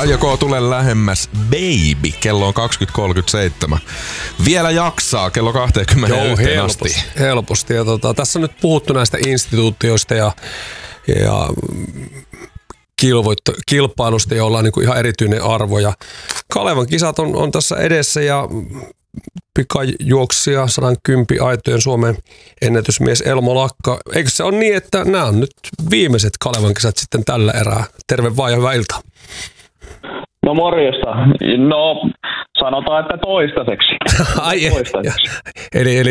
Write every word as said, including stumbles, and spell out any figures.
joko tule lähemmäs baby, kello on kaksikymmentä kolmekymmentäseitsemän. Vielä jaksaa kello kaksikymmentäyksi Joo, asti. helposti. helposti. Ja tota, tässä on nyt puhuttu näistä instituutioista ja, ja kilvoitto, kilpailusta, jolla on niin kuin ihan erityinen arvo. Ja Kalevan kisat on, on tässä edessä ja pikajuoksija sata kymmenen aitojen Suomen ennätysmies Elmo Lakka. Eikö se ole niin, että nämä on nyt viimeiset Kalevan kisat sitten tällä erää? Terve vaan ja hyvää iltaa. No morjesta. No sanotaan, että toistaiseksi. Ai, toistaiseksi. Eli, eli